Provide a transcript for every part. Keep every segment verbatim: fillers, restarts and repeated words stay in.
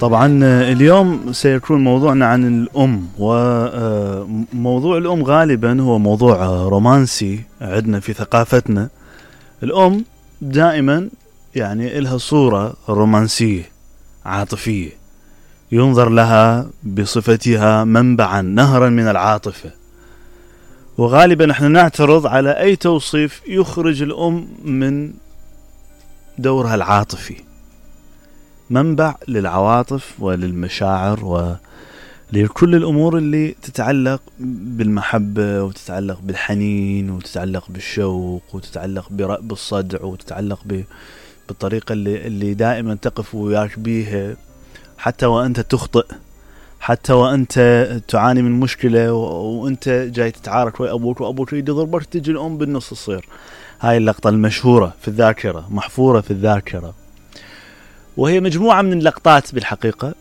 طبعا اليوم سيكون موضوعنا عن الأم، وموضوع الأم غالبا هو موضوع رومانسي عندنا في ثقافتنا. الأم دائما يعني إلها صورة رومانسية عاطفية، ينظر لها بصفتها منبعا نهرا من العاطفة، وغالبا احنا نعترض على أي توصيف يخرج الأم من دورها العاطفي، منبع للعواطف وللمشاعر ولكل الأمور اللي تتعلق بالمحبة وتتعلق بالحنين وتتعلق بالشوق وتتعلق برأب الصدع وتتعلق بالطريقة اللي, اللي دائما تقف وياك بيها حتى وأنت تخطئ، حتى وأنت تعاني من مشكلة وأنت جاي تتعارك ويا أبوك وأبوك يدي ضربك، تجي الأم بالنص تصير. هاي اللقطة المشهورة في الذاكرة، محفورة في الذاكرة، وهي مجموعة من اللقطات بالحقيقة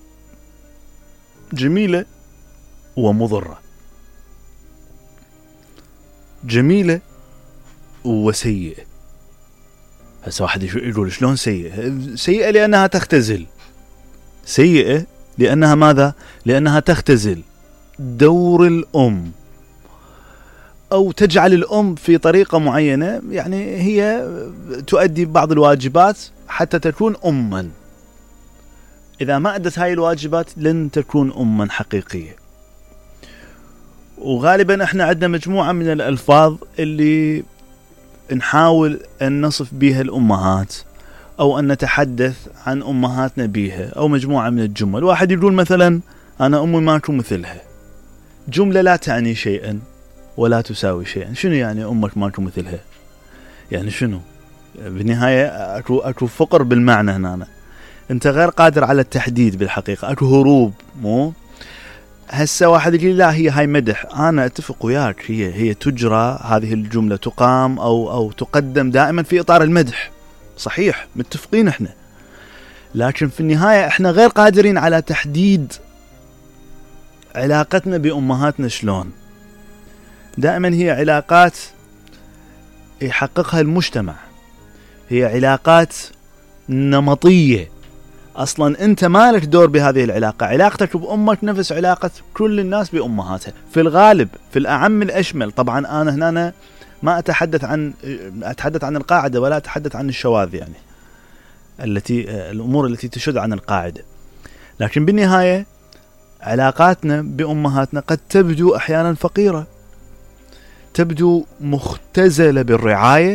جميلة ومضرة، جميلة وسيئة. هسه واحد يقول شلون سيئة؟ سيئة لأنها تختزل، سيئة لأنها ماذا؟ لأنها تختزل دور الأم، أو تجعل الأم في طريقة معينة، يعني هي تؤدي بعض الواجبات حتى تكون أما. إذا ما أدت هاي الواجبات لن تكون أما حقيقية. وغالبا احنا عندنا مجموعة من الألفاظ اللي نحاول أن نصف بها الأمهات أو أن نتحدث عن أمهاتنا بها، أو مجموعة من الجمل. واحد يقول مثلا أنا أمي ماكو مثلها، جملة لا تعني شيئا ولا تساوي شيئا. شنو يعني أمك ماكو مثلها؟ يعني شنو؟ بالنهاية أكو, أكو فقر بالمعنى هنا، أنت غير قادر على التحديد بالحقيقة، أكو هروب. مو هسه واحد يقول لا هي هاي مدح، أنا أتفق وياك، هي هي تجرى هذه الجملة، تقام أو أو تقدم دائما في إطار المدح، صحيح متفقين احنا، لكن في النهاية احنا غير قادرين على تحديد علاقتنا بأمهاتنا شلون. دائما هي علاقات يحققها المجتمع، هي علاقات نمطية، أصلا أنت مالك دور بهذه العلاقة. علاقتك بأمك نفس علاقة كل الناس بأمهاتها في الغالب، في الأعم الأشمل. طبعا أنا هنا ما أتحدث عن أتحدث عن القاعدة ولا أتحدث عن الشواذ، يعني التي الأمور التي تشد عن القاعدة. لكن بالنهاية علاقاتنا بأمهاتنا قد تبدو أحيانا فقيرة، تبدو مختزلة بالرعاية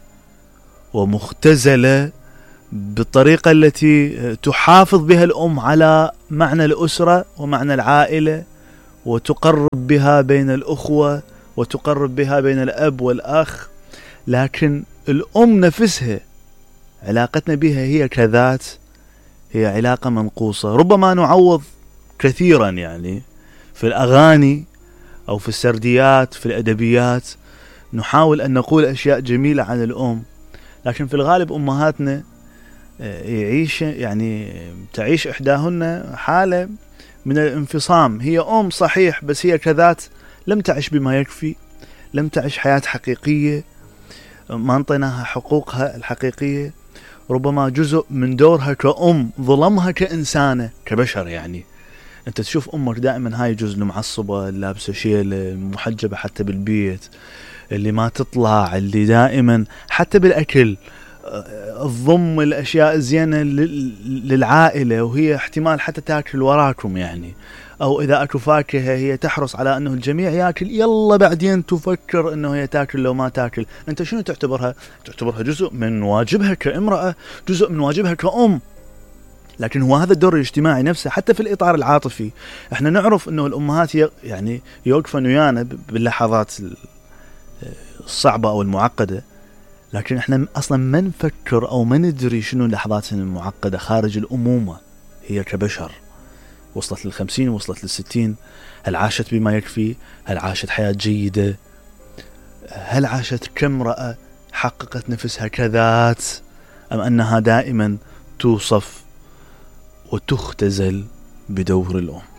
ومختزلة بالطريقة التي تحافظ بها الأم على معنى الأسرة ومعنى العائلة، وتقرب بها بين الأخوة وتقرب بها بين الأب والأخ. لكن الأم نفسها علاقتنا بها هي كذات، هي علاقة منقوصة. ربما نعوض كثيرا يعني في الأغاني أو في السرديات في الأدبيات، نحاول أن نقول أشياء جميلة عن الأم، لكن في الغالب أمهاتنا يعيش يعني تعيش إحداهن حالة من الانفصام. هي أم صحيح، بس هي كذات لم تعيش بما يكفي، لم تعيش حياة حقيقية، ما انطيناها حقوقها الحقيقية. ربما جزء من دورها كأم ظلمها كإنسانة كبشر. يعني أنت تشوف أمك دائما هاي جزء المعصبة، اللابسة شيلة، المحجبة حتى بالبيت، اللي ما تطلع، اللي دائما حتى بالأكل الضم الأشياء الزينة للعائلة، وهي احتمال حتى تاكل وراكم يعني، أو إذا أكل فاكهة هي تحرص على أنه الجميع يأكل، يلا بعدين تفكر أنه هي تاكل لو ما تاكل. أنت شنو تعتبرها؟ تعتبرها جزء من واجبها كامرأة، جزء من واجبها كأم. لكن هو هذا الدور الاجتماعي نفسه حتى في الإطار العاطفي. احنا نعرف أنه الأمهات يعني يوقفن ويانا باللحظات الصعبة أو المعقدة، لكن احنا اصلا ما نفكر او ما ندري شنو اللحظات المعقدة خارج الامومة. هي كبشر وصلت للخمسين، وصلت للستين، هل عاشت بما يكفي؟ هل عاشت حياة جيدة؟ هل عاشت كامرأة حققت نفسها كذات، ام انها دائما توصف وتختزل بدور الام؟